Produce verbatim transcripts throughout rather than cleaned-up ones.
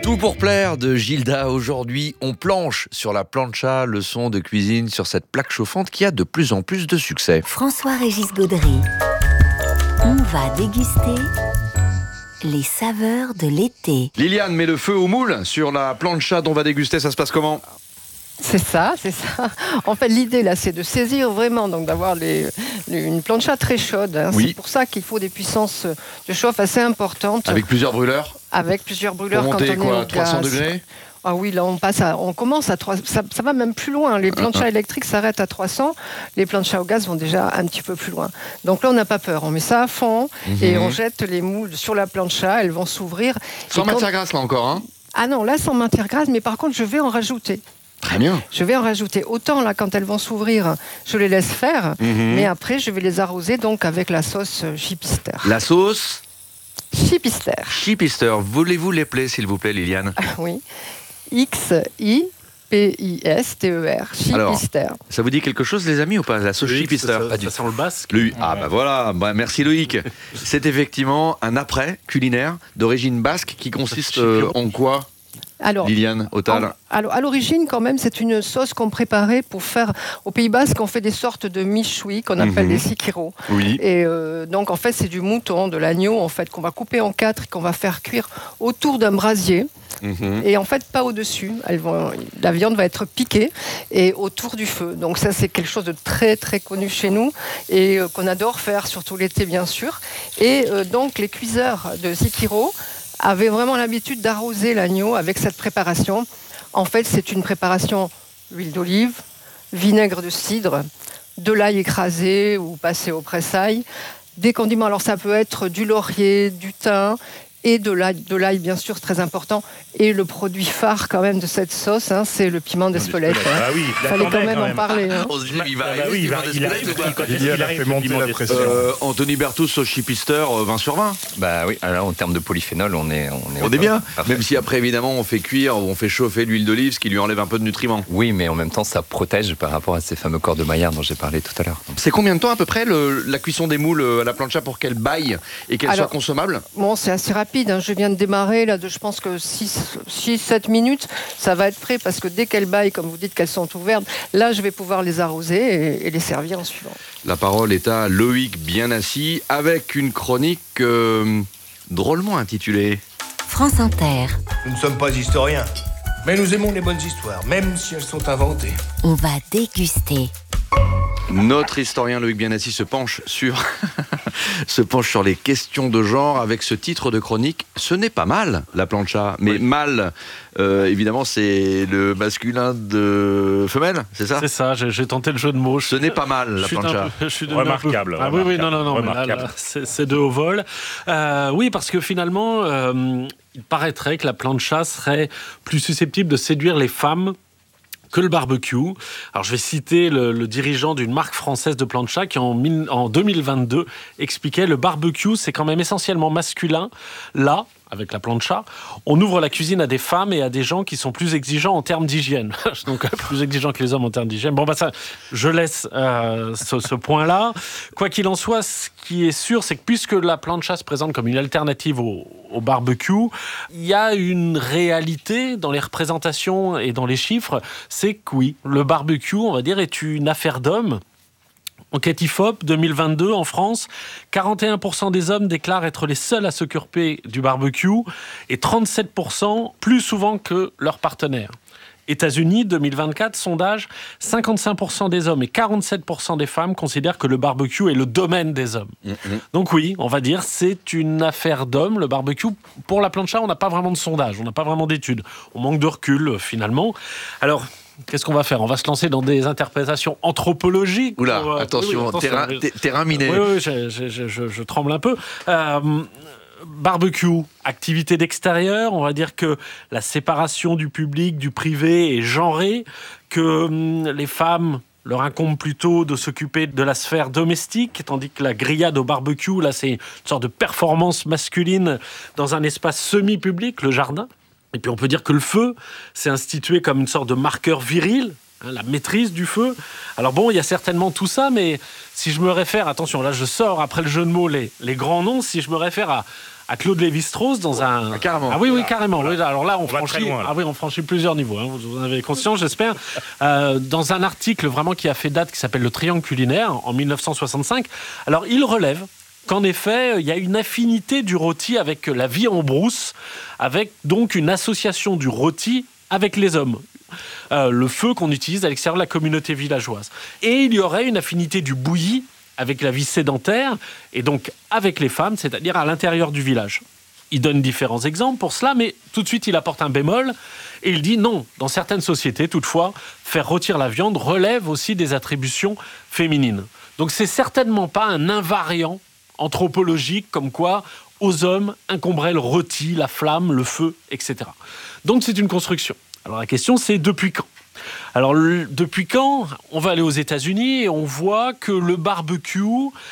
Tout pour plaire de Gilda. Aujourd'hui, on planche sur la plancha, leçon de cuisine sur cette plaque chauffante qui a de plus en plus de succès. François-Régis Gaudry. On va déguster les saveurs de l'été. Liliane met le feu au moule sur la plancha dont on va déguster. Ça se passe comment ? C'est ça, c'est ça. En fait, l'idée là, c'est de saisir vraiment, donc d'avoir les, les, une plancha très chaude. Hein. Oui. C'est pour ça qu'il faut des puissances de chauffe assez importantes. Avec plusieurs brûleurs ? Avec plusieurs brûleurs Pour monter quand on quoi, est au trois cents gaz. degrés ? Ah oui, là on passe à, on commence à trois cents, ça, ça va même plus loin. Les planchas électriques s'arrêtent à trois cents, les planchas au gaz vont déjà un petit peu plus loin. Donc là on n'a pas peur, on met ça à fond mm-hmm. et on jette les moules sur la plancha, elles vont s'ouvrir. Sans quand... matière grasse là encore, hein ? Ah non, là sans matière grasse, mais par contre je vais en rajouter. Très bien. Je vais en rajouter. Autant là, quand elles vont s'ouvrir, je les laisse faire, mm-hmm. mais après je vais les arroser donc avec la sauce Chipister. La sauce Chipister. Chipister. Voulez-vous l'épeler s'il vous plaît, Liliane ? Oui. X I P I S T E R. Chipister. Ça vous dit quelque chose, les amis, ou pas ? La sauce Chipister. Ça, ça, ça sent le basque. Le... Ah bah voilà, bah, merci Loïc. C'est effectivement un après culinaire d'origine basque qui consiste euh, en quoi ? Alors, Liliane, Otal. Alors, à l'origine, quand même, c'est une sauce qu'on préparait pour faire... Au Pays Basque, on fait des sortes de michoui qu'on appelle mm-hmm. des sikiro. Oui. Et euh, donc, en fait, c'est du mouton, de l'agneau, en fait, qu'on va couper en quatre et qu'on va faire cuire autour d'un brasier. Mm-hmm. Et en fait, pas au-dessus. Elles vont... La viande va être piquée et autour du feu. Donc, ça, c'est quelque chose de très, très connu chez nous et euh, qu'on adore faire, surtout l'été, bien sûr. Et euh, donc, les cuiseurs de sikiro avaient vraiment l'habitude d'arroser l'agneau avec cette préparation. En fait, c'est une préparation huile d'olive, vinaigre de cidre, de l'ail écrasé ou passé au pressail, des condiments. Alors, ça peut être du laurier, du thym et de l'ail, de l'ail bien sûr, très important. Et le produit phare quand même de cette sauce, hein, c'est le piment d'Espelette. Hein. Ah oui, il fallait quand même, quand même en parler. Hein. On se dit, il va bah, arriver, bah oui, il, arrive, il, il, il arrive, fait monter la pression. Euh, Anthony Bertous, sauce Chipister, vingt sur vingt. Bah oui, alors en termes de polyphénol, on est on est, on est bien. Parfait. Même si après, évidemment, on fait cuire ou on fait chauffer l'huile d'olive, ce qui lui enlève un peu de nutriments. Oui, mais en même temps, ça protège par rapport à ces fameux corps de Maillard dont j'ai parlé tout à l'heure. C'est combien de temps à peu près le, la cuisson des moules à la plancha pour qu'elle baille et qu'elle soit consommable ? Bon, c'est assez rapide. Hein. Je viens de démarrer, là, de, je pense que six sept minutes, ça va être prêt parce que dès qu'elles baillent, comme vous dites qu'elles sont ouvertes, là, je vais pouvoir les arroser et, et les servir en suivant. La parole est à Loïc Bienassi avec une chronique euh, drôlement intitulée France Inter. Nous ne sommes pas historiens, mais nous aimons les bonnes histoires, même si elles sont inventées. On va déguster. Notre historien Loïc Bienassi se penche sur se penche sur les questions de genre avec ce titre de chronique. Ce n'est pas mal, la plancha, mais oui. Mal, euh, évidemment, c'est le masculin de femelle, c'est ça ? C'est ça, j'ai, j'ai tenté le jeu de mots. Ce n'est pas mal, la plancha. Peu, je suis remarquable. Ah remarquable. oui, oui, non, non, non, mais là, là, c'est, c'est de haut vol. Euh, oui, parce que finalement, euh, il paraîtrait que la plancha serait plus susceptible de séduire les femmes que le barbecue. Alors je vais citer le, le dirigeant d'une marque française de plancha qui en, en deux mille vingt-deux expliquait: le barbecue c'est quand même essentiellement masculin. Là, avec la plancha, on ouvre la cuisine à des femmes et à des gens qui sont plus exigeants en termes d'hygiène. Donc plus exigeants que les hommes en termes d'hygiène. Bon bah ça, je laisse euh, ce, ce point-là. Quoi qu'il en soit, ce qui est sûr, c'est que puisque la plancha se présente comme une alternative au, au barbecue, il y a une réalité dans les représentations et dans les chiffres, c'est que oui, le barbecue, on va dire, est une affaire d'hommes. Enquête I F O P deux mille vingt-deux en France, quarante et un pour cent des hommes déclarent être les seuls à s'occuper du barbecue et trente-sept pour cent plus souvent que leurs partenaires. États-Unis, deux mille vingt-quatre, sondage, cinquante-cinq pour cent des hommes et quarante-sept pour cent des femmes considèrent que le barbecue est le domaine des hommes. Mmh. Donc oui, on va dire, c'est une affaire d'hommes, le barbecue. Pour la plancha, on n'a pas vraiment de sondage, on n'a pas vraiment d'études. On manque de recul, finalement. Alors, qu'est-ce qu'on va faire ? On va se lancer dans des interprétations anthropologiques. Oula, pour, euh, attention, oui, attention, terrain, t- terrain miné. Oui, oui, je, je, je, je, je tremble un peu. Euh, barbecue, activité d'extérieur, on va dire que la séparation du public, du privé est genrée, que hum, les femmes leur incombe plutôt de s'occuper de la sphère domestique, tandis que la grillade au barbecue, là, c'est une sorte de performance masculine dans un espace semi-public, le jardin. Et puis on peut dire que le feu, c'est institué comme une sorte de marqueur viril, hein, la maîtrise du feu. Alors bon, il y a certainement tout ça, mais si je me réfère, attention, là je sors après le jeu de mots les, les grands noms, si je me réfère à, à Claude Lévi-Strauss dans un... Ah, carrément. Ah oui, oui, carrément. Oui, alors là, on, On va franchit... très loin, là. Ah oui, on franchit plusieurs niveaux. Hein, vous en avez conscience, j'espère. Euh, dans un article vraiment qui a fait date, qui s'appelle Le Triangle culinaire, en dix-neuf cent soixante-cinq. Alors, il relève qu'en effet, il y a une affinité du rôti avec la vie en brousse, avec donc une association du rôti avec les hommes. Euh, le feu qu'on utilise à l'extérieur de la communauté villageoise. Et il y aurait une affinité du bouilli avec la vie sédentaire, et donc avec les femmes, c'est-à-dire à l'intérieur du village. Il donne différents exemples pour cela, mais tout de suite, il apporte un bémol, et il dit non, dans certaines sociétés, toutefois, faire rôtir la viande relève aussi des attributions féminines. Donc c'est certainement pas un invariant anthropologique, comme quoi aux hommes incomberait le rôti, la flamme, le feu, et cetera. Donc c'est une construction. Alors la question, c'est depuis quand ? Alors le, depuis quand on va aller aux États-Unis et on voit que le barbecue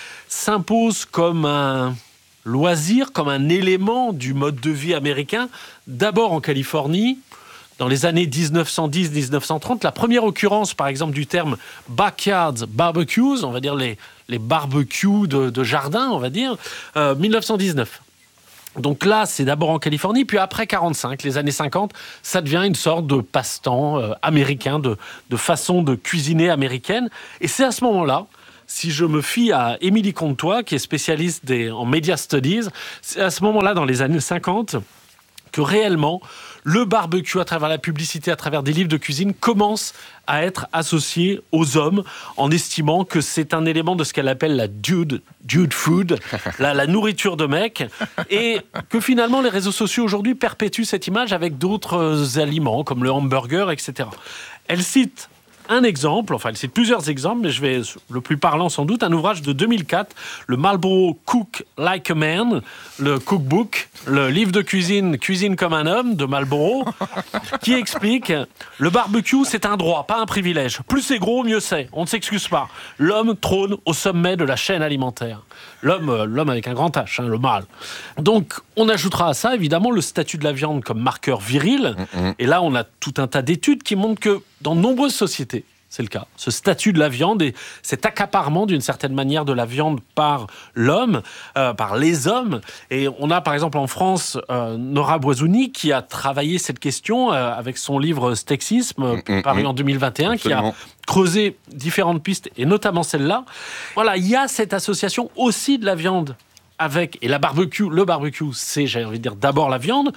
s'impose comme un loisir, comme un élément du mode de vie américain, d'abord en Californie. Dans les années dix-neuf cent dix dix-neuf cent trente, la première occurrence, par exemple, du terme backyard barbecues, on va dire les, les barbecues de, de jardin, on va dire, euh, dix-neuf cent dix-neuf. Donc là, c'est d'abord en Californie, puis après quarante-cinq, les années cinquante, ça devient une sorte de passe-temps euh, américain, de, de façon de cuisiner américaine. Et c'est à ce moment-là, si je me fie à Émilie Comtois, qui est spécialiste des, en Media Studies, c'est à ce moment-là, dans les années cinquante, que réellement, le barbecue, à travers la publicité, à travers des livres de cuisine, commence à être associé aux hommes en estimant que c'est un élément de ce qu'elle appelle la dude, dude food, la, la nourriture de mec, et que finalement les réseaux sociaux aujourd'hui perpétuent cette image avec d'autres aliments comme le hamburger, et cetera. Elle cite un exemple, enfin elle cite plusieurs exemples, mais je vais, le plus parlant sans doute, un ouvrage de deux mille quatre, le Marlboro Cook Like a Man, le cookbook, le livre de cuisine Cuisine comme un homme de Marlboro, qui explique le barbecue c'est un droit, pas un privilège. Plus c'est gros, mieux c'est. On ne s'excuse pas. L'homme trône au sommet de la chaîne alimentaire. L'homme, l'homme avec un grand H, hein, le mâle. Donc on ajoutera à ça évidemment le statut de la viande comme marqueur viril. Mm-hmm. Et là on a tout un tas d'études qui montrent que dans de nombreuses sociétés, c'est le cas. Ce statut de la viande et cet accaparement d'une certaine manière de la viande par l'homme, euh, par les hommes. Et on a par exemple en France euh, Nora Boisouni qui a travaillé cette question euh, avec son livre Stexisme, mmh, paru mmh. en deux mille vingt et un, Absolument. Qui a creusé différentes pistes et notamment celle-là. Voilà, il y a cette association aussi de la viande avec, et la barbecue, le barbecue, c'est, j'ai envie de dire, d'abord la viande.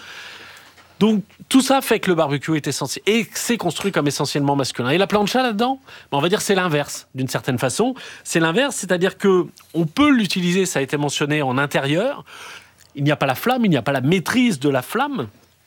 Donc, tout ça fait que le barbecue est essentiel et c'est construit comme essentiellement masculin. Et la plancha là-dedans, on va dire c'est l'inverse, d'une certaine façon. C'est l'inverse, c'est-à-dire que on peut l'utiliser, ça a été mentionné, en intérieur. Il n'y a pas la flamme, il n'y a pas la maîtrise de la flamme.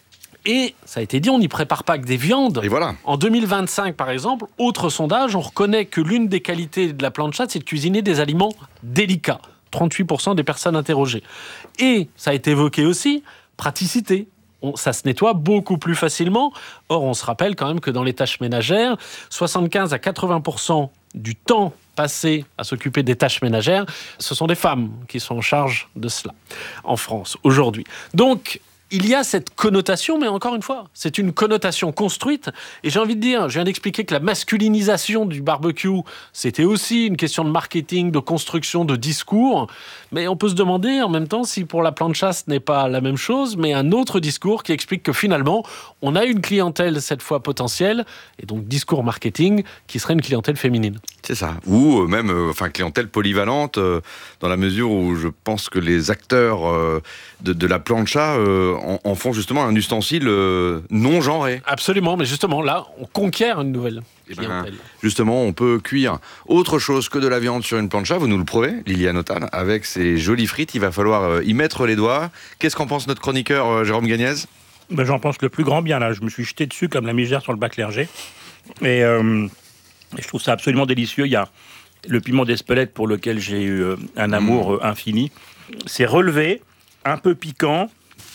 Et, ça a été dit, on n'y prépare pas que des viandes. Et voilà. En deux mille vingt-cinq, par exemple, autre sondage, on reconnaît que l'une des qualités de la plancha, c'est de cuisiner des aliments délicats. trente-huit pour cent des personnes interrogées. Et, ça a été évoqué aussi, praticité. On, ça se nettoie beaucoup plus facilement. Or, on se rappelle quand même que dans les tâches ménagères, soixante-quinze à quatre-vingts pour cent du temps passé à s'occuper des tâches ménagères, ce sont des femmes qui sont en charge de cela en France aujourd'hui. Donc, il y a cette connotation, mais encore une fois, c'est une connotation construite. Et j'ai envie de dire, je viens d'expliquer que la masculinisation du barbecue, c'était aussi une question de marketing, de construction, de discours. Mais on peut se demander en même temps si pour la plancha, ce n'est pas la même chose, mais un autre discours qui explique que finalement, on a une clientèle cette fois potentielle, et donc discours marketing, qui serait une clientèle féminine. C'est ça. Ou même, euh, enfin, clientèle polyvalente, euh, dans la mesure où je pense que les acteurs euh, de, de la plancha euh, en, en font justement un ustensile euh, non genré. Absolument, mais justement, là, on conquiert une nouvelle eh ben, justement, on peut cuire autre chose que de la viande sur une plancha, vous nous le prouvez, Liliane Autal, avec ces jolies frites, il va falloir euh, y mettre les doigts. Qu'est-ce qu'en pense notre chroniqueur euh, Jérôme Gagnez ? Ben, j'en pense le plus grand bien, là. Je me suis jeté dessus comme la migère sur le bac Clerget. Et... Euh... Et je trouve ça absolument délicieux. Il y a le piment d'Espelette pour lequel j'ai eu un amour mmh. infini. C'est relevé, un peu piquant.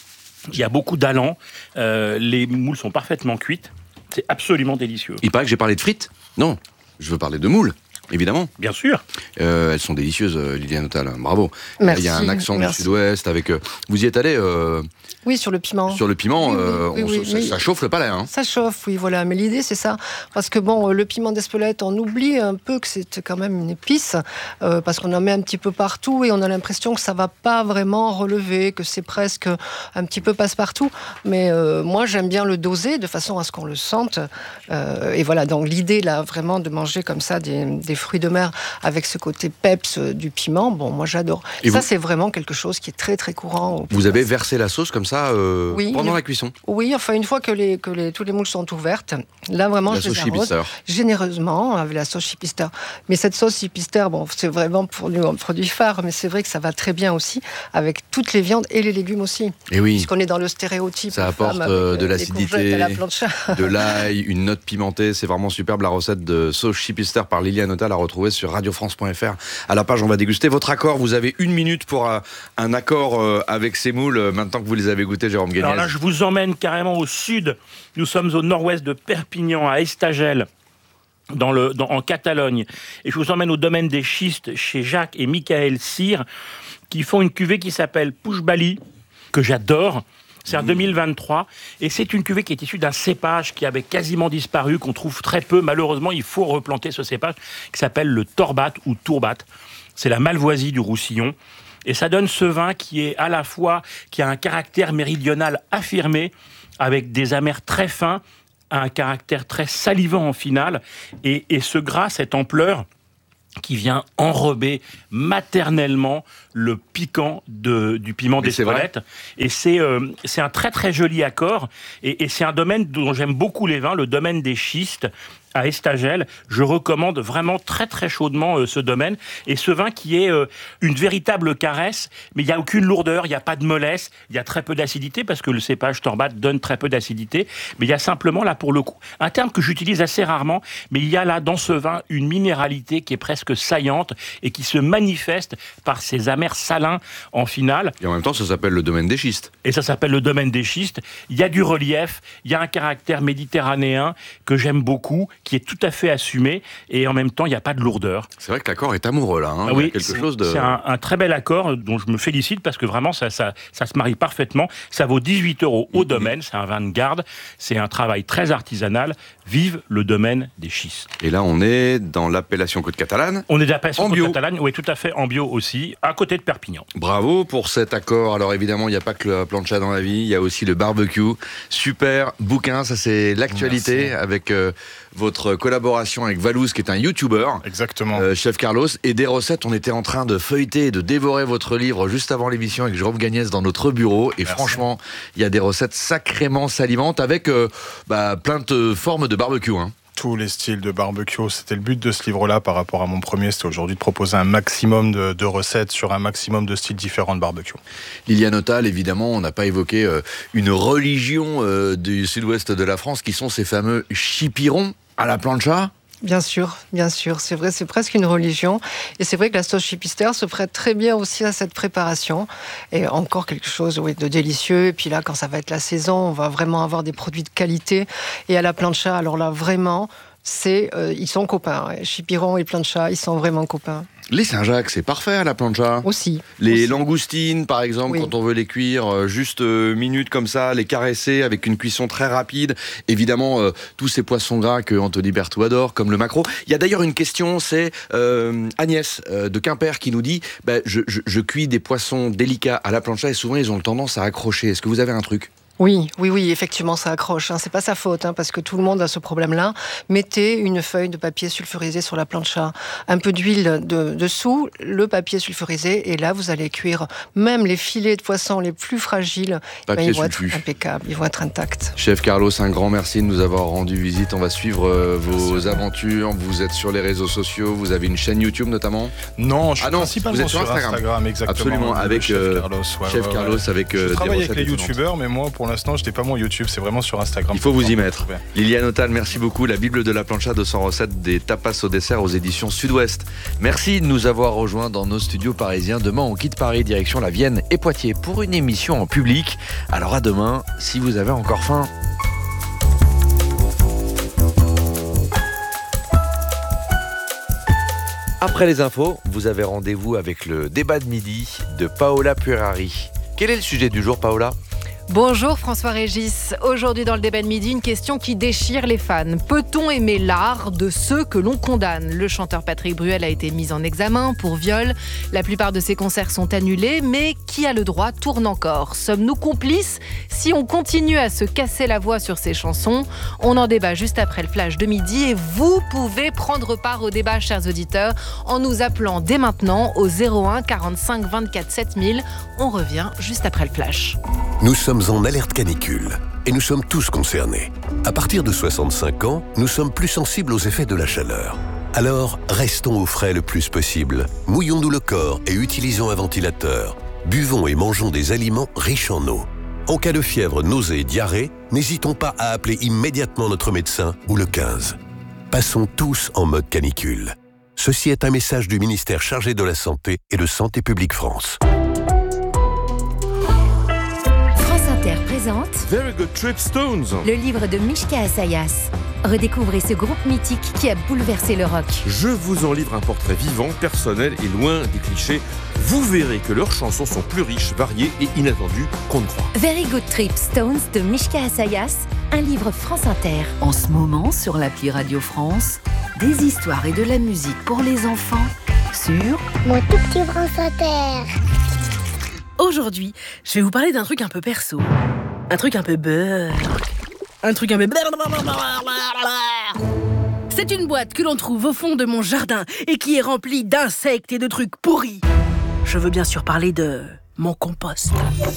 Il y a beaucoup d'allant. Euh, les moules sont parfaitement cuites. C'est absolument délicieux. Il paraît que j'ai parlé de frites ? Non, je veux parler de moules. évidemment. Bien sûr. Euh, elles sont délicieuses, euh, Liliane Autal. Bravo. Merci, Il y a un accent merci. du sud-ouest avec. Euh, vous y êtes allé euh, Oui, sur le piment. sur le piment. Oui, oui, euh, oui, on oui, se- mais- ça, ça chauffe le palais. Hein. Ça chauffe, oui, voilà. Mais l'idée, c'est ça. Parce que bon, le piment d'Espelette, on oublie un peu que c'est quand même une épice, euh, parce qu'on en met un petit peu partout et on a l'impression que ça va pas vraiment relever, que c'est presque un petit peu passe-partout. Mais euh, moi, j'aime bien le doser de façon à ce qu'on le sente. Euh, et voilà, donc l'idée, là, vraiment, de manger comme ça des, des fruits de mer avec ce côté peps euh, du piment, bon, moi, j'adore. Et ça, vous- c'est vraiment quelque chose qui est très, très courant. au Vous Pays avez Basque. versé la sauce comme ça euh, Oui, pendant mais- la cuisson. Oui, enfin, une fois que, les, que les, tous les moules sont ouvertes, là, vraiment, La je les sauce arrose chipister. généreusement avec la sauce chipister. Mais cette sauce chipister, bon, c'est vraiment pour nous un produit phare, mais c'est vrai que ça va très bien aussi avec toutes les viandes et les légumes aussi. Et oui. Puisqu'on est dans le stéréotype. Ça apporte, femme avec, euh, de euh, des l'acidité, courgettes à la plancha. de l'ail, une note pimentée, c'est vraiment superbe. La recette de sauce chipister par Liliane Autal à retrouver sur radio france point f r. À la page, on va déguster votre accord. Vous avez une minute pour euh, un accord euh, avec ces moules, euh, maintenant que vous les avez goûtés, Jérôme Guéniez. Alors là, je vous emmène carrément au sud. Nous sommes au nord-ouest de Perpignan, à Estagel, dans le, dans- en Catalogne. Et je vous emmène au domaine des schistes chez Jacques et Michael Cyr, qui font une cuvée qui s'appelle Pouchbali, que j'adore. C'est en deux mille vingt-trois. Et c'est une cuvée qui est issue d'un cépage qui avait quasiment disparu, qu'on trouve très peu. Malheureusement, il faut replanter ce cépage, qui s'appelle le Torbat ou Tourbat. C'est la Malvoisie du Roussillon. Et ça donne ce vin qui est à la fois, qui a un caractère méridional affirmé, avec des amers très fins, un caractère très salivant en finale, et, et ce gras, cette ampleur, qui vient enrober maternellement le piquant de, du piment Mais c'est vrai. d'Espelette. Et c'est euh, c'est un très très joli accord. Et, et c'est un domaine dont j'aime beaucoup les vins, le domaine des schistes à Estagel. Je recommande vraiment très très chaudement euh, ce domaine. Et ce vin qui est euh, une véritable caresse, mais il n'y a aucune lourdeur, il n'y a pas de mollesse, il y a très peu d'acidité, parce que le cépage Torbat donne très peu d'acidité. Mais il y a simplement là pour le coup, un terme que j'utilise assez rarement, mais il y a là dans ce vin une minéralité qui est presque saillante et qui se manifeste par ses amers salins en finale. Et en même temps, ça s'appelle le domaine des schistes. Et ça s'appelle le domaine des schistes. Il y a du relief, il y a un caractère méditerranéen que j'aime beaucoup, qui est tout à fait assumé, et en même temps, il n'y a pas de lourdeur. C'est vrai que l'accord est amoureux là. Hein. Ah Il y a oui, quelque c'est chose de. c'est un, un très bel accord dont je me félicite parce que vraiment, ça, ça, ça se marie parfaitement. Ça vaut dix-huit euros au domaine, c'est un vin de garde, c'est un travail très artisanal. Vive le domaine des schistes. Et là, on est dans l'appellation Côte Catalane. On est d'appellation En bio. Côte-Catalagne, oui, tout à fait, en bio aussi, à côté de Perpignan. Bravo pour cet accord. Alors évidemment, il n'y a pas que la plancha dans la vie, il y a aussi le barbecue. Super bouquin, ça c'est l'actualité avec euh, votre collaboration avec Valouz, qui est un YouTuber. Exactement. Euh, Chef Carlos, et des recettes. On était en train de feuilleter et de dévorer votre livre juste avant l'émission avec Jérôme Gagnès dans notre bureau. Et Merci. franchement, il y a des recettes sacrément salivantes avec euh, bah, plein de formes de barbecue. Hein. Tous les styles de barbecue, c'était le but de ce livre-là par rapport à mon premier, c'était aujourd'hui de proposer un maximum de, de recettes sur un maximum de styles différents de barbecue. Liliane Autal, évidemment, on n'a pas évoqué euh, une religion euh, du sud-ouest de la France qui sont ces fameux chipirons à la plancha. Bien sûr, bien sûr. C'est vrai, c'est presque une religion. Et c'est vrai que la sauce chipister se prête très bien aussi à cette préparation. Et encore quelque chose oui, de délicieux. Et puis là, quand ça va être la saison, on va vraiment avoir des produits de qualité. Et à la plancha, alors là, vraiment, c'est, euh, ils sont copains. Ouais. Chipiron et plancha, ils sont vraiment copains. Les Saint-Jacques, c'est parfait à la plancha. Aussi. Les aussi. langoustines, par exemple, Oui. quand on veut les cuire, euh, juste euh, minutes comme ça, les caresser avec une cuisson très rapide. Évidemment, euh, tous ces poissons gras que Anthony Berthoud adore, comme le maquereau. Il y a d'ailleurs une question, c'est euh, Agnès euh, de Quimper qui nous dit bah, je, je, je cuis des poissons délicats à la plancha et souvent ils ont tendance à accrocher. Est-ce que vous avez un truc ? Oui, oui, oui, effectivement, ça accroche. Hein. C'est pas sa faute, hein, parce que tout le monde a ce problème-là. Mettez une feuille de papier sulfurisé sur la plancha, un peu d'huile de, dessous, le papier sulfurisé, et là, vous allez cuire même les filets de poisson les plus fragiles. Papier Ben, ils vont sulfu. être impeccables, ils vont être intacts. Chef Carlos, un grand merci de nous avoir rendu visite. On va suivre euh, vos aventures. Vous êtes sur les réseaux sociaux, vous avez une chaîne YouTube notamment. Non, je suis Ah non, principalement vous êtes sur sur Instagram. Instagram, exactement. Absolument, Le avec Chef euh, Carlos, ouais, Chef ouais, Carlos, ouais. avec euh, Je des travaille recettes avec les étonnantes. youtubeurs, mais moi, pour l'instant, je n'ai pas mon YouTube, c'est vraiment sur Instagram. Il faut vous y me mettre. retrouver. Liliane Autal, merci beaucoup. La Bible de la plancha, deux cents recettes des tapas au dessert aux éditions Sud-Ouest. Merci de nous avoir rejoints dans nos studios parisiens. Demain, on quitte Paris, direction la Vienne et Poitiers pour une émission en public. Alors à demain, si vous avez encore faim. Après les infos, vous avez rendez-vous avec le débat de midi de Paola Puerari. Quel est le sujet du jour, Paola ? Bonjour François-Régis. Aujourd'hui dans le débat de midi, une question qui déchire les fans. Peut-on aimer l'art de ceux que l'on condamne ? Le chanteur Patrick Bruel a été mis en examen pour viol. La plupart de ses concerts sont annulés, mais qui a le droit tourne encore. Sommes-nous complices si on continue à se casser la voix sur ces chansons ? On en débat juste après le flash de midi et vous pouvez prendre part au débat, chers auditeurs, en nous appelant dès maintenant au zéro un quarante-cinq vingt-quatre sept mille. On revient juste après le flash. Nous sommes en alerte canicule et nous sommes tous concernés. À partir de soixante-cinq ans, nous sommes plus sensibles aux effets de la chaleur. Alors, restons au frais le plus possible. Mouillons-nous le corps et utilisons un ventilateur. Buvons et mangeons des aliments riches en eau. En cas de fièvre, nausée et diarrhée, n'hésitons pas à appeler immédiatement notre médecin ou le quinze. Passons tous en mode canicule. Ceci est un message du ministère chargé de la Santé et de Santé publique France. Présente Very Good Trip Stones, le livre de Mishka Assayas. Redécouvrez ce groupe mythique qui a bouleversé le rock. Je vous en livre un portrait vivant, personnel et loin des clichés. Vous verrez que leurs chansons sont plus riches, variées et inattendues qu'on ne croit. Very Good Trip Stones de Mishka Assayas, un livre France Inter. En ce moment, sur l'appli Radio France, des histoires et de la musique pour les enfants sur Mon tout petit France Inter. Aujourd'hui, je vais vous parler d'un truc un peu perso. Un truc un peu beurre. Un truc un peu... C'est une boîte que l'on trouve au fond de mon jardin et qui est remplie d'insectes et de trucs pourris. Je veux bien sûr parler de mon compost.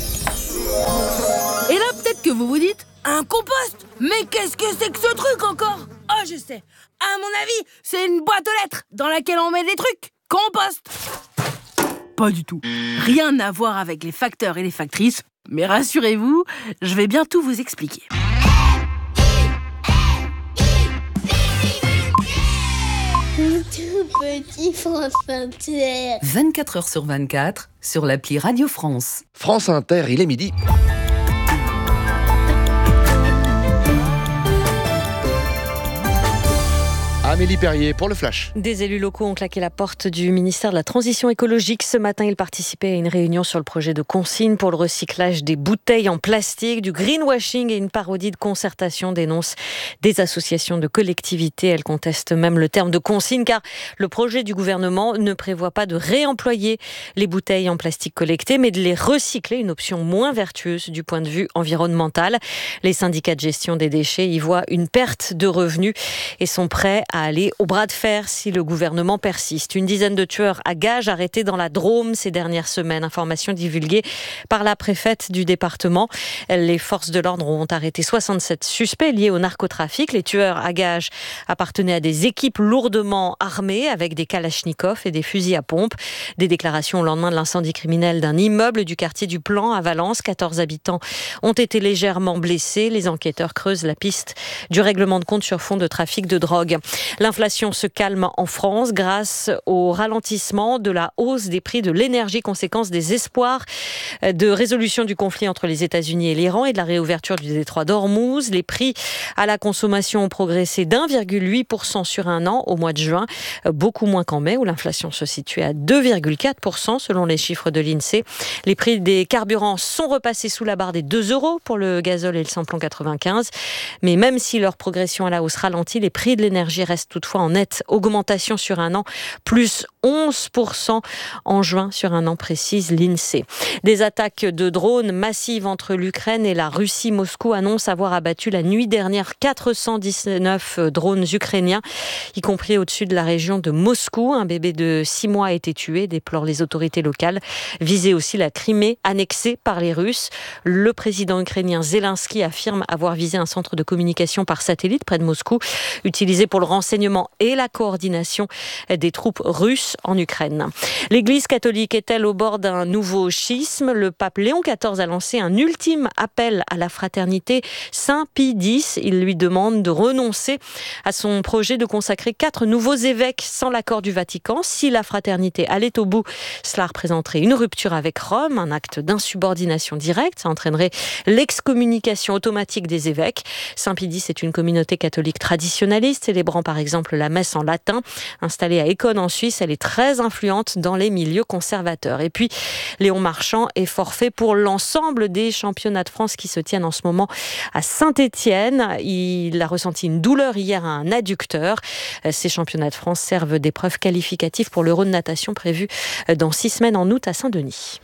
Et là, peut-être que vous vous dites, un compost ? Mais qu'est-ce que c'est que ce truc encore ? Oh, je sais. À mon avis, c'est une boîte aux lettres dans laquelle on met des trucs. Compost. Pas du tout. Rien à voir avec les facteurs et les factrices. Mais rassurez-vous, je vais bientôt vous expliquer. Mon tout petit France Inter. vingt-quatre heures sur vingt-quatre sur l'appli Radio France. France Inter, il est midi. Amélie Perrier pour le Flash. Des élus locaux ont claqué la porte du ministère de la Transition écologique. Ce matin, ils participaient à une réunion sur le projet de consigne pour le recyclage des bouteilles en plastique, du greenwashing et une parodie de concertation, dénoncent des associations de collectivités. Elles contestent même le terme de consigne car le projet du gouvernement ne prévoit pas de réemployer les bouteilles en plastique collectées, mais de les recycler, une option moins vertueuse du point de vue environnemental. Les syndicats de gestion des déchets y voient une perte de revenus et sont prêts à aller au bras de fer si le gouvernement persiste. Une dizaine de tueurs à gages arrêtés dans la Drôme ces dernières semaines. Information divulguée par la préfète du département. Les forces de l'ordre ont arrêté soixante-sept suspects liés au narcotrafic. Les tueurs à gages appartenaient à des équipes lourdement armées avec des kalachnikovs et des fusils à pompe. Des déclarations au lendemain de l'incendie criminel d'un immeuble du quartier du Plan à Valence. quatorze habitants ont été légèrement blessés. Les enquêteurs creusent la piste du règlement de compte sur fond de trafic de drogue. L'inflation se calme en France grâce au ralentissement de la hausse des prix de l'énergie, conséquence des espoirs de résolution du conflit entre les États-Unis et l'Iran et de la réouverture du détroit d'Ormuz. Les prix à la consommation ont progressé d'un virgule huit pour cent sur un an au mois de juin, beaucoup moins qu'en mai où l'inflation se situait à deux virgule quatre pour cent selon les chiffres de l'INSEE. Les prix des carburants sont repassés sous la barre des deux euros pour le gazole et le samplon quatre-vingt-quinze. Mais même si leur progression à la hausse ralentit, les prix de l'énergie restent toutefois en nette augmentation sur un an, plus onze pour cent en juin sur un an, précise l'INSEE. Des attaques de drones massives entre l'Ukraine et la Russie. Moscou annonce avoir abattu la nuit dernière quatre cent dix-neuf drones ukrainiens, y compris au-dessus de la région de Moscou. Un bébé de six mois a été tué, déplorent les autorités locales. Visée aussi la Crimée, annexée par les Russes. Le président ukrainien Zelensky affirme avoir visé un centre de communication par satellite près de Moscou, utilisé pour le renseignement et la coordination des troupes russes en Ukraine. L'Église catholique est-elle au bord d'un nouveau schisme ? Le pape Léon quatorze a lancé un ultime appel à la fraternité. Saint Pie X, il lui demande de renoncer à son projet de consacrer quatre nouveaux évêques sans l'accord du Vatican. Si la fraternité allait au bout, cela représenterait une rupture avec Rome, un acte d'insubordination directe. Ça entraînerait l'excommunication automatique des évêques. Saint Pie X est une communauté catholique traditionnaliste, célébrant par exemple exemple la messe en latin. Installée à Écône en Suisse, elle est très influente dans les milieux conservateurs. Et puis, Léon Marchand est forfait pour l'ensemble des championnats de France qui se tiennent en ce moment à Saint-Étienne. Il a ressenti une douleur hier à un adducteur. Ces championnats de France servent d'épreuve qualificative pour l'Euro de natation prévu dans six semaines en août à Saint-Denis.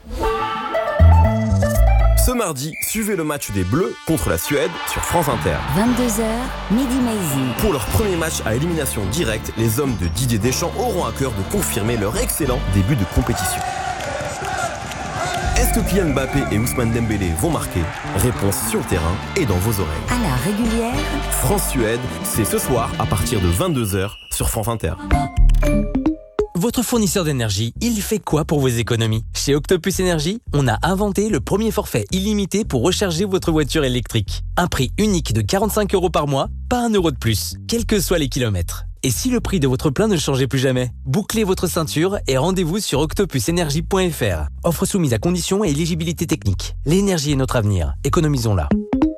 Ce mardi, suivez le match des Bleus contre la Suède sur France Inter. vingt-deux heures, Midi Maizy. Pour leur premier match à élimination directe, les hommes de Didier Deschamps auront à cœur de confirmer leur excellent début de compétition. Est-ce que Kylian Mbappé et Ousmane Dembélé vont marquer ? Réponse sur le terrain et dans vos oreilles. À la régulière. France-Suède, c'est ce soir à partir de vingt-deux heures sur France Inter. Votre fournisseur d'énergie, il fait quoi pour vos économies ? Chez Octopus Énergie, on a inventé le premier forfait illimité pour recharger votre voiture électrique. Un prix unique de quarante-cinq euros par mois, pas un euro de plus, quels que soient les kilomètres. Et si le prix de votre plein ne changeait plus jamais ? Bouclez votre ceinture et rendez-vous sur octopus énergie point f r. Offre soumise à conditions et éligibilité technique. L'énergie est notre avenir, économisons-la.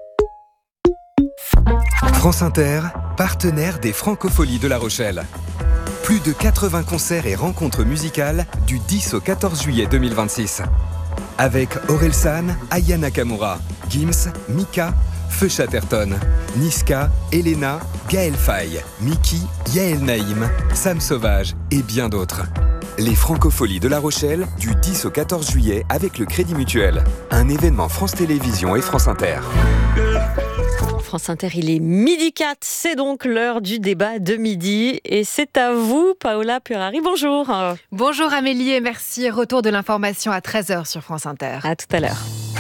France Inter, partenaire des Francopholies de La Rochelle. Plus de quatre-vingts concerts et rencontres musicales du dix au quatorze juillet deux mille vingt-six. Avec Orelsan, Aya Nakamura, Gims, Mika, Feu Chatterton, Niska, Elena, Gaël Faye, Miki, Yael Naïm, Sam Sauvage et bien d'autres. Les Francopholies de La Rochelle du dix au quatorze juillet avec le Crédit Mutuel. Un événement France Télévisions et France Inter. France Inter, il est midi quatre, c'est donc l'heure du débat de midi et c'est à vous, Paola Purari, bonjour. Bonjour Amélie et merci, retour de l'information à treize heures sur France Inter. À tout à l'heure.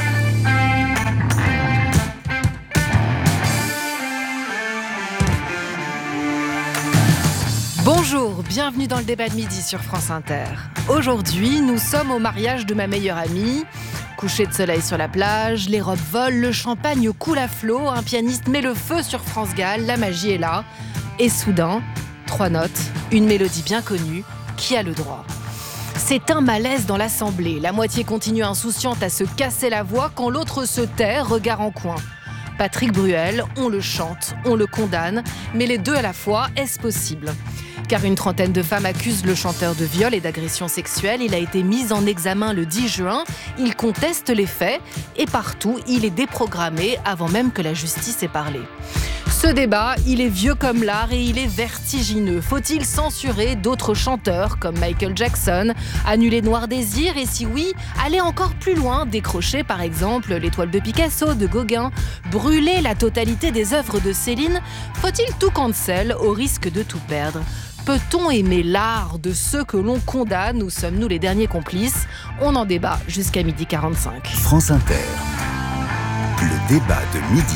Bonjour, bienvenue dans le débat de midi sur France Inter. Aujourd'hui, nous sommes au mariage de ma meilleure amie. Coucher de soleil sur la plage, les robes volent, le champagne coule à flot, un pianiste met le feu sur France Gall, la magie est là. Et soudain, trois notes, une mélodie bien connue, qui a le droit ? C'est un malaise dans l'assemblée. La moitié continue insouciante à se casser la voix quand l'autre se tait, regard en coin. Patrick Bruel, on le chante, on le condamne, mais les deux à la fois, est-ce possible ? Car une trentaine de femmes accusent le chanteur de viol et d'agression sexuelle. Il a été mis en examen le dix juin. Il conteste les faits et partout, il est déprogrammé avant même que la justice ait parlé. Ce débat, il est vieux comme l'art et il est vertigineux. Faut-il censurer d'autres chanteurs comme Michael Jackson, annuler Noir Désir et si oui, aller encore plus loin, décrocher par exemple l'étoile de Picasso, de Gauguin, brûler la totalité des œuvres de Céline ? Faut-il tout cancel au risque de tout perdre ? Peut-on aimer l'art de ceux que l'on condamne ou sommes-nous les derniers complices ? On en débat jusqu'à midi quarante-cinq. France Inter, le débat de midi.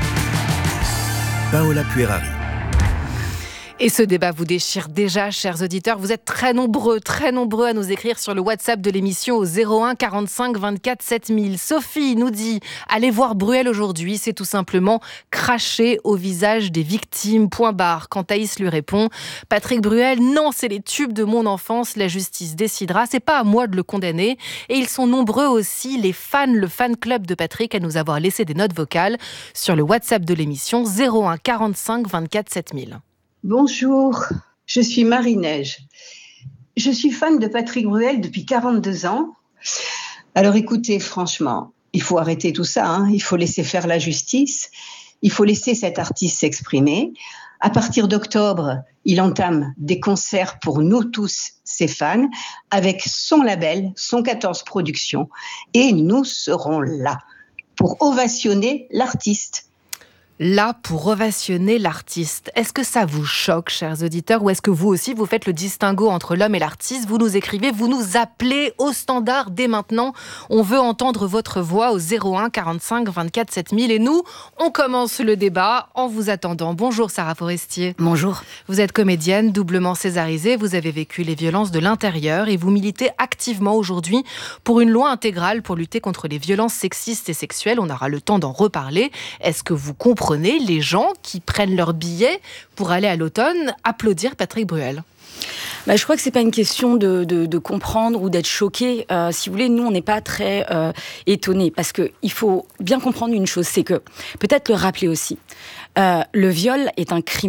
Paola Puerari. Et ce débat vous déchire déjà, chers auditeurs. Vous êtes très nombreux, très nombreux à nous écrire sur le WhatsApp de l'émission au zéro un quarante-cinq vingt-quatre sept mille. Sophie nous dit « Allez voir Bruel aujourd'hui, c'est tout simplement cracher au visage des victimes, point barre ». Quand Thaïs lui répond « Patrick Bruel, non, c'est les tubes de mon enfance, la justice décidera, c'est pas à moi de le condamner ». Et ils sont nombreux aussi, les fans, le fan club de Patrick, à nous avoir laissé des notes vocales sur le WhatsApp de l'émission zéro un quarante-cinq vingt-quatre sept mille. Bonjour, je suis Marie-Neige. Je suis fan de Patrick Bruel depuis quarante-deux ans. Alors écoutez, franchement, il faut arrêter tout ça, hein. Il faut laisser faire la justice, il faut laisser cet artiste s'exprimer. À partir d'octobre, il entame des concerts pour nous tous, ses fans, avec son label, son quatorze Productions, et nous serons là pour ovationner l'artiste. Là pour ovationner l'artiste. Est-ce que ça vous choque, chers auditeurs, ou est-ce que vous aussi, vous faites le distinguo entre l'homme et l'artiste ? Vous nous écrivez, vous nous appelez au standard dès maintenant. On veut entendre votre voix au zéro un quarante-cinq vingt-quatre sept mille. Et nous, on commence le débat en vous attendant. Bonjour Sarah Forestier. Bonjour. Vous êtes comédienne, doublement césarisée. Vous avez vécu les violences de l'intérieur et vous militez activement aujourd'hui pour une loi intégrale pour lutter contre les violences sexistes et sexuelles. On aura le temps d'en reparler. Est-ce que vous comprenez les gens qui prennent leur billet pour aller à l'automne applaudir Patrick Bruel ? Bah, je crois que c'est pas une question de, de, de comprendre ou d'être choqué. Euh, si vous voulez, nous, on n'est pas très euh, étonnés parce que il faut bien comprendre une chose, c'est que, peut-être le rappeler aussi, euh, le viol est un crime.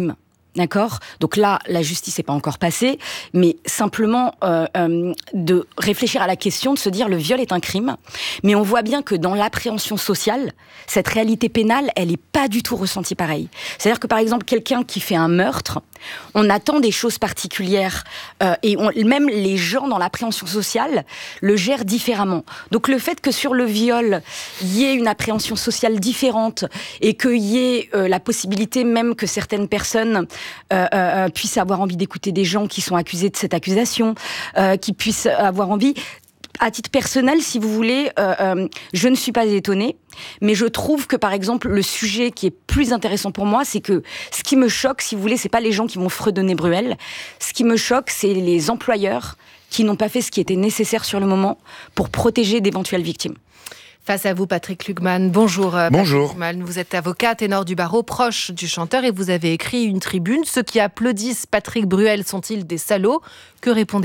D'accord ? Donc là, la justice n'est pas encore passée, mais simplement euh, euh, de réfléchir à la question, de se dire le viol est un crime, mais on voit bien que dans l'appréhension sociale, cette réalité pénale, elle n'est pas du tout ressentie pareil. C'est-à-dire que par exemple, quelqu'un qui fait un meurtre, on attend des choses particulières euh, et on, même les gens dans l'appréhension sociale le gèrent différemment. Donc le fait que sur le viol, il y ait une appréhension sociale différente et qu'il y ait euh, la possibilité même que certaines personnes euh, euh, puissent avoir envie d'écouter des gens qui sont accusés de cette accusation, euh, qui puissent avoir envie... À titre personnel, si vous voulez, euh, euh, je ne suis pas étonnée, mais je trouve que, par exemple, le sujet qui est plus intéressant pour moi, c'est que ce qui me choque, si vous voulez, c'est pas les gens qui vont fredonner Bruel. Ce qui me choque, c'est les employeurs qui n'ont pas fait ce qui était nécessaire sur le moment pour protéger d'éventuelles victimes. Face à vous, Patrick Lugman. Bonjour. Patrick Bonjour. Lugman. Vous êtes avocat, ténor du barreau, proche du chanteur, et vous avez écrit une tribune. Ceux qui applaudissent Patrick Bruel sont-ils des salauds ? Que répondez-vous ?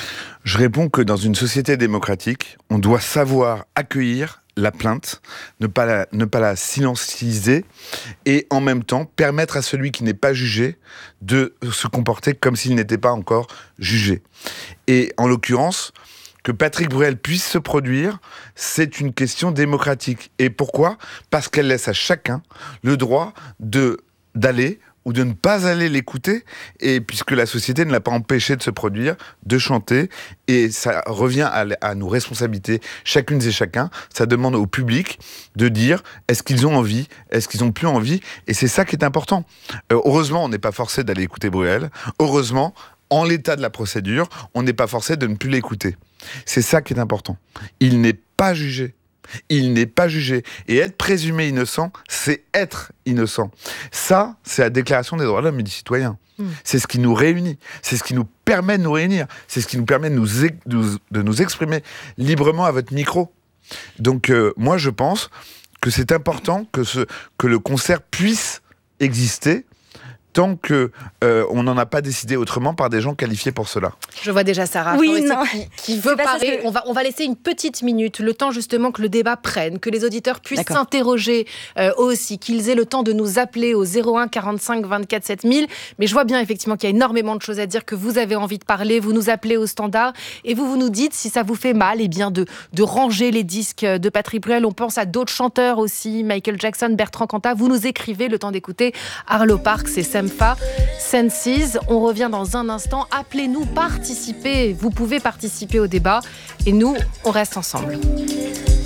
Je réponds que dans une société démocratique, on doit savoir accueillir la plainte, ne pas la, ne pas la silenciser et en même temps permettre à celui qui n'est pas jugé de se comporter comme s'il n'était pas encore jugé. Et en l'occurrence, que Patrick Bruel puisse se produire, c'est une question démocratique. Et pourquoi ? Parce qu'elle laisse à chacun le droit de, d'aller ou de ne pas aller l'écouter, et puisque la société ne l'a pas empêché de se produire, de chanter, et ça revient à, à nos responsabilités, chacune et chacun, ça demande au public de dire est-ce qu'ils ont envie, est-ce qu'ils n'ont plus envie, et c'est ça qui est important. Euh, heureusement, on n'est pas forcé d'aller écouter Bruel, heureusement, en l'état de la procédure, on n'est pas forcé de ne plus l'écouter. C'est ça qui est important. Il n'est pas jugé. Il n'est pas jugé. Et être présumé innocent, c'est être innocent. Ça, c'est la Déclaration des droits de l'homme et du citoyen. Mmh. C'est ce qui nous réunit. C'est ce qui nous permet de nous réunir. C'est ce qui nous permet de nous, de nous exprimer librement à votre micro. Donc, euh, moi, je pense que c'est important que, ce, que le concert puisse exister tant qu'on euh, n'en a pas décidé autrement par des gens qualifiés pour cela. Je vois déjà Sarah oui, non. qui, qui veut parler. Que... On, va, on va laisser une petite minute, le temps justement que le débat prenne, que les auditeurs puissent D'accord. s'interroger euh, aussi, qu'ils aient le temps de nous appeler au zéro un quarante-cinq vingt-quatre sept mille. Mais je vois bien effectivement qu'il y a énormément de choses à dire, que vous avez envie de parler, vous nous appelez au standard et vous, vous nous dites si ça vous fait mal eh bien de, de ranger les disques de Patrick Bruel. On pense à d'autres chanteurs aussi, Michael Jackson, Bertrand Cantat. Vous nous écrivez, le temps d'écouter Arlo Parks et Sam Senses. On revient dans un instant. Appelez-nous, participez. Vous pouvez participer au débat et nous, on reste ensemble.